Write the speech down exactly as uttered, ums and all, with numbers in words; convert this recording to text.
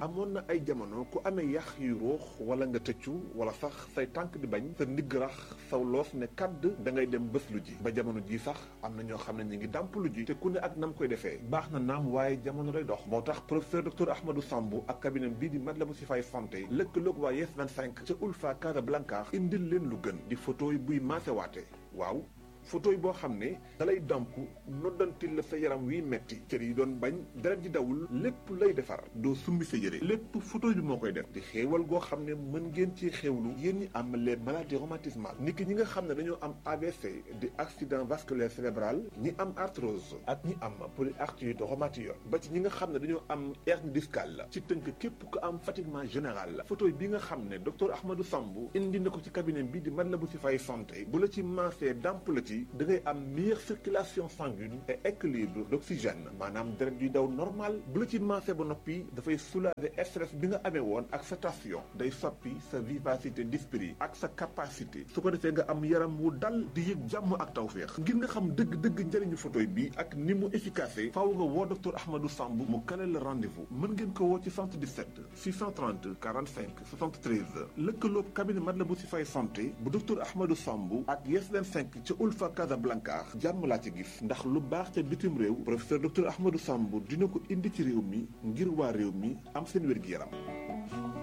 amoon na ay jamono ku amee yax yu ruux wala nga tëccu wala sax say tànk di bañ sa ndigg rax saw loos ne kàdd da ngay dem bés lu ji ba jamono ji sax am na ñoo xam ne ñu ngi dàmp lu ji te ku ne ak nam koy defee baax na naam waaye jamono day dox moo tax professeur docteur Ahmadou Samb ak cabinet bii di Matlaboul Chifaay santé lëkkaloog waa Yes vingt-cinq ca Ulfa Casablanca indil leen lu gën di photo yi buy maasewaate waaw photo yi boo xam ne dalay damp noddantil la sa yaram wiy metti cër yi doon bañ deret ji dawul lépp lay defar doo summi sa yére lépp photo bi moo koy def di xéewal goo xam ne mën ngeen ci xéewlu yéen ñi am les maladies rhumatismales niki ñi nga xam ne dañoo am A V C di accident vasculaire cérébral ñi am arthrose ak ñi am polyarthrite rhumatoïde ba ci ñi nga xam ne dañoo am hernie discale la ci tënk képp ku am fatiguement général la photo bi nga xam ne docteur Ahmadou Samb indi na ko ci cabinet bi di Matlaboul Chifaay santé bu la ci maasee damp la ci da ngay am meilleure circulation sanguine et équilibre d'oxygène maanaam deret yuy daw normal bu la ci maasee ba noppi dafay soulager stress bi nga amee woon ak sa tension day soppi sa vivacité d'esprit ak sa capacité su ko defee nga am yaram wu dal di yëg jàmm ak tawféex ngir nga xam dëgg-dëgg njëriñu photo bi ak ni mu efficace faaw nga woo docteur Ahmadou Samb mu kale la rendez-vous mën ngeen ko woo ci soixante-dix-sept six cent trente quarante-cinq soixante-treize lëkkaloob cabinet Matlaboul Chifaay santé bu docteur Ahmadou Samb ak Yes vingt-cinq ca Ulfa Casablanca jàmm laa ci gis ndax lu baax ca bitim réew professeur docteur Ahmadou Samb dina ko indi ci réew mi ngir waa réew mi am seen wér-gi-yaram